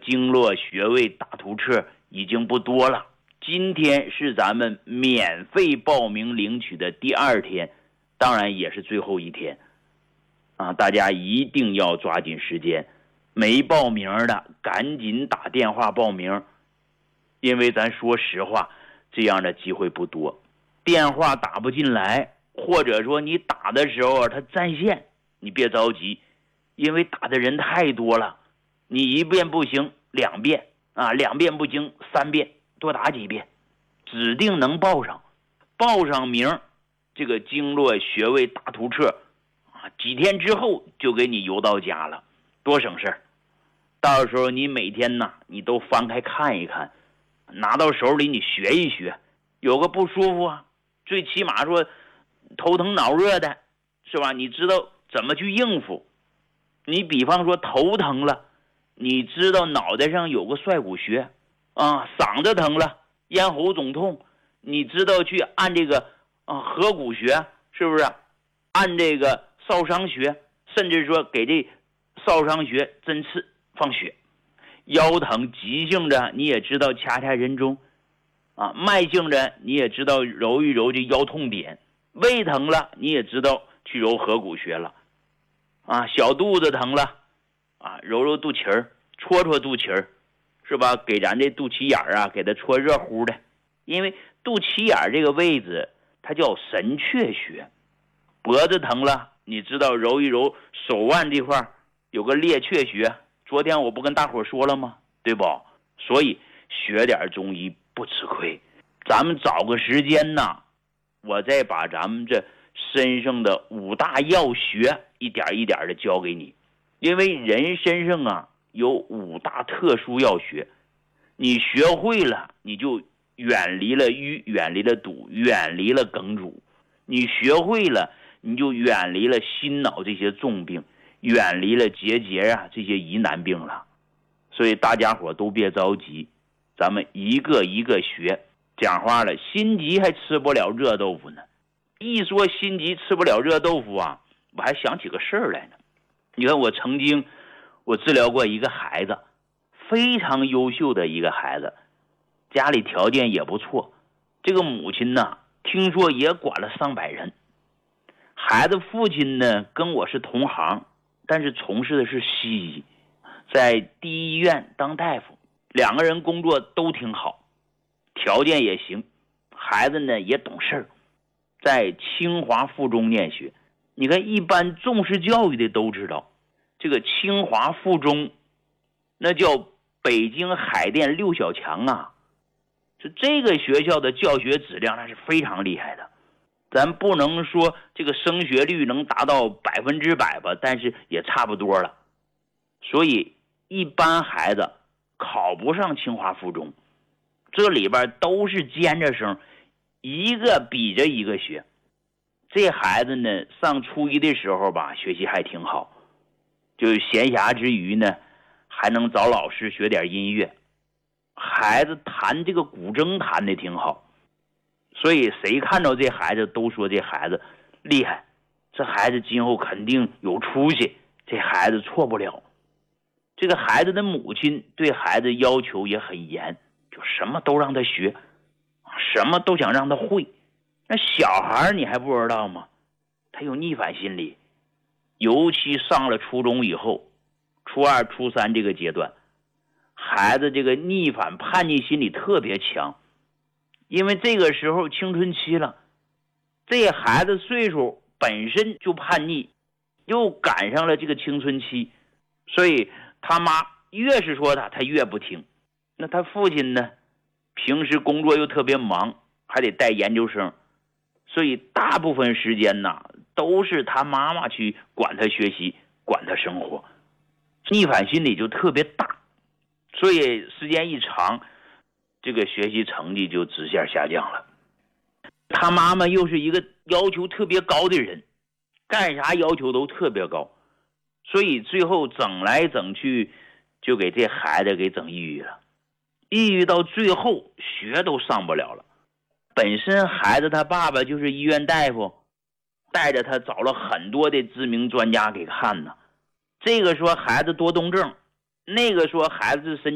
经络穴位大图册已经不多了，今天是咱们免费报名领取的第2天，当然也是最后一天啊！大家一定要抓紧时间，没报名的赶紧打电话报名，因为咱说实话，这样的机会不多，电话打不进来，或者说你打的时候它占线，你别着急，因为打的人太多了，你1遍不行2遍啊，2遍不行3遍，多打几遍，指定能报上。报上名，这个经络穴位大图册啊，几天之后就给你邮到家了，多省事儿。到时候你每天呢，你都翻开看一看，拿到手里你学一学，有个不舒服啊，最起码说头疼脑热的，是吧？你知道怎么去应付。你比方说头疼了，你知道脑袋上有个帅骨穴啊，嗓子疼了，咽喉肿痛，你知道去按这个合谷穴，是不是？按这个少商穴，甚至说给这少商穴针刺放血。腰疼急性的你也知道掐掐人中啊，慢性的你也知道揉一揉这腰痛点，胃疼了你也知道去揉合谷穴了啊，小肚子疼了啊，揉揉肚脐儿，戳戳肚脐儿，是吧？给咱这肚脐眼啊，给它搓热乎的。因为肚脐眼这个位置它叫神阙穴。脖子疼了，你知道揉一揉手腕这块有个列阙穴，昨天我不跟大伙说了吗？对不？所以学点中医不吃亏。咱们找个时间呢，我再把咱们这身上的5大要穴一点一点的教给你。因为人身上啊有5大特殊要穴，你学会了，你就远离了瘀，远离了堵，远离了梗阻。你学会了，你就远离了心脑这些重病，远离了结节啊这些疑难病了。所以大家伙都别着急，咱们一个一个学。讲话了，心急还吃不了热豆腐呢。一说心急吃不了热豆腐啊，我还想起个事儿来呢。你看我曾经治疗过一个孩子，非常优秀的一个孩子，家里条件也不错，这个母亲呢听说也管了上百人。孩子父亲呢跟我是同行，但是从事的是西医，在第一医院当大夫，2个人工作都挺好，条件也行，孩子呢也懂事儿，在清华附中念学。你看一般重视教育的都知道，这个清华附中那叫北京海淀6小强啊，是这个学校的教学质量那是非常厉害的。咱不能说这个升学率能达到100%吧，但是也差不多了。所以一般孩子考不上清华附中，这里边都是尖着生，一个比着一个学。这孩子呢上初一的时候吧，学习还挺好，就是闲暇之余呢还能找老师学点音乐。孩子弹这个古筝弹得挺好，所以谁看到这孩子都说这孩子厉害，这孩子今后肯定有出息，这孩子错不了。这个孩子的母亲对孩子要求也很严，就什么都让他学，什么都想让他会。那小孩你还不知道吗？他有逆反心理，尤其上了初中以后，初2、初3这个阶段，孩子这个逆反叛逆心理特别强。因为这个时候青春期了，这孩子岁数本身就叛逆，又赶上了这个青春期，所以他妈越是说他越不听。那他父亲呢，平时工作又特别忙，还得带研究生，所以大部分时间呢都是他妈妈去管他学习，管他生活，逆反心理就特别大。所以时间一长，这个学习成绩就直线下降了。他妈妈又是一个要求特别高的人，干啥要求都特别高，所以最后整来整去就给这孩子给整抑郁了。抑郁到最后学都上不了了。本身孩子他爸爸就是医院大夫，带着他找了很多的知名专家给看呢。这个说孩子多动症，那个说孩子是神